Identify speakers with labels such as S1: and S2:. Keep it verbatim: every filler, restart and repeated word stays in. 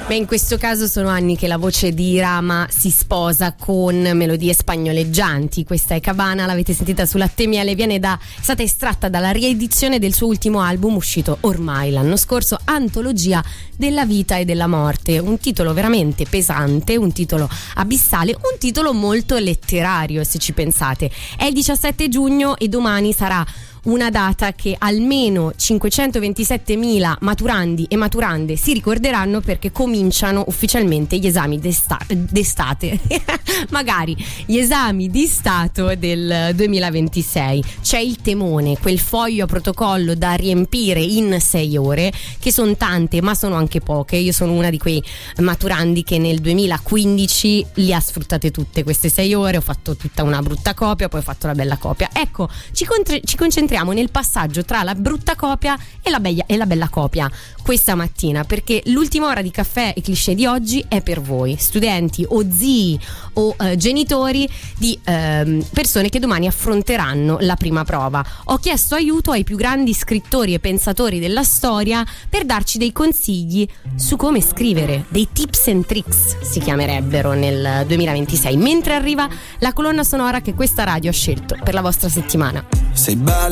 S1: Beh, in questo caso sono anni che la voce di Rama si sposa con melodie spagnoleggianti. Questa è Cabana, l'avete sentita su Latte Miele, viene da, è stata estratta dalla riedizione del suo ultimo album uscito ormai l'anno scorso, Antologia della vita e della morte. Un titolo veramente pesante, un titolo abissale, un titolo molto letterario, se ci pensate. È il diciassette giugno e domani sarà una data che almeno cinquecentoventisettemila maturandi e maturande si ricorderanno, perché cominciano ufficialmente gli esami d'estate, d'estate. magari gli esami di Stato del duemilaventisei. C'è il temone, quel foglio a protocollo da riempire in sei ore, che sono tante ma sono anche poche. Io sono una di quei maturandi che nel duemilaquindici li ha sfruttate tutte queste sei ore, ho fatto tutta una brutta copia, poi ho fatto la bella copia. Ecco, ci, contre- ci concentriamo nel passaggio tra la brutta copia e la, be- e la bella copia questa mattina, perché l'ultima ora di Caffè e Cliché di oggi è per voi, studenti o zii o eh, genitori di eh, persone che domani affronteranno la prima prova. Ho chiesto aiuto ai più grandi scrittori e pensatori della storia per darci dei consigli su come scrivere, dei tips and tricks si chiamerebbero nel duemilaventisei, mentre arriva la colonna sonora che questa radio ha scelto per la vostra settimana.
S2: Sei